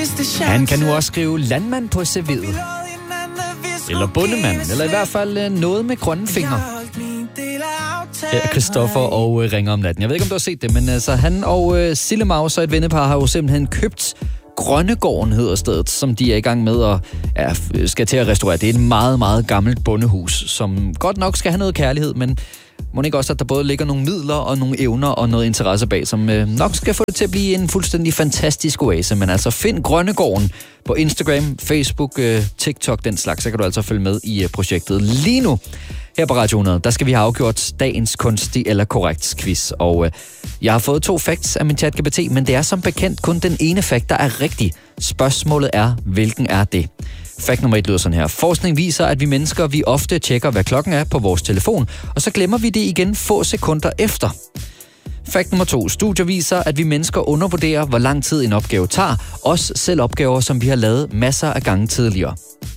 Han kan nu også skrive landmand på CV'et. Eller bondemand, eller i hvert fald noget med grønne fingre. Ja, Christoffer og Ringer om natten. Jeg ved ikke, om du har set det, men altså, han og Sille Maus og et vennepar har jo simpelthen købt Grønnegården, hedder stedet, som de er i gang med at skal til at restaurere. Det er et meget, meget gammelt bondehus, som godt nok skal have noget kærlighed, men må ikke også, at der både ligger nogle midler og nogle evner og noget interesse bag, som nok skal få det til at blive en fuldstændig fantastisk oase. Men altså, find Grønnegården på Instagram, Facebook, TikTok, den slags, så kan du altså følge med i projektet. Lige nu, her på Radio 100, der skal vi have afgjort dagens kunstig eller korrekt quiz. Og jeg har fået 2 facts af min ChatGPT, men det er som bekendt kun den ene fact, der er rigtig. Spørgsmålet er, hvilken er det? Fact nummer 1 lyder sådan her. Forskning viser, at vi mennesker, vi ofte tjekker, hvad klokken er på vores telefon, og så glemmer vi det igen få sekunder efter. Fact nummer 2. Studier viser, at vi mennesker undervurderer, hvor lang tid en opgave tager, også selv opgaver, som vi har lavet masser af gange tidligere.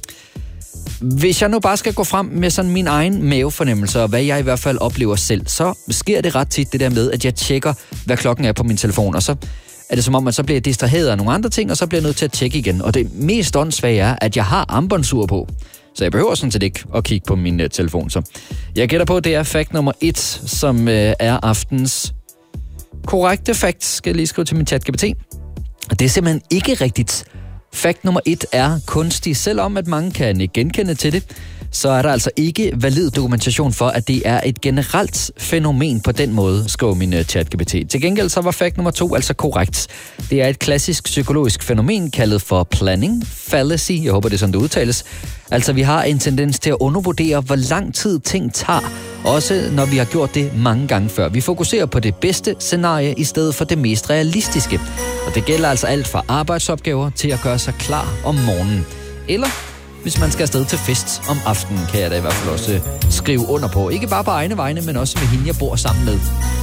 Hvis jeg nu bare skal gå frem med sådan min egen mavefornemmelse, og hvad jeg i hvert fald oplever selv, så sker det ret tit det der med, at jeg tjekker, hvad klokken er på min telefon, og så er det som om, at så bliver jeg distraheret af nogle andre ting, og så bliver jeg nødt til at tjekke igen. Og det mest åndssvage er, at jeg har armbåndsur på. Så jeg behøver sådan set ikke at kigge på min telefon. Så jeg gætter på, at det er fact nummer 1, som er aftens korrekte fact. Skal jeg lige skrive til min ChatGPT. Og det er simpelthen ikke rigtigt. Fact nummer 1 er kunstig. Selvom at mange kan genkende til det, så er der altså ikke valid dokumentation for, at det er et generelt fænomen på den måde, skriver min ChatGPT. Til gengæld så var fact nummer 2 altså korrekt. Det er et klassisk psykologisk fænomen kaldet for planning fallacy. Jeg håber, det er sådan, det udtales. Altså, vi har en tendens til at undervurdere, hvor lang tid ting tager, også når vi har gjort det mange gange før. Vi fokuserer på det bedste scenarie i stedet for det mest realistiske. Og det gælder altså alt fra arbejdsopgaver til at gøre sig klar om morgenen. Eller hvis man skal afsted til fest om aftenen, kan jeg da i hvert fald også skrive under på. Ikke bare på egne vegne, men også med hende, jeg bor sammen med.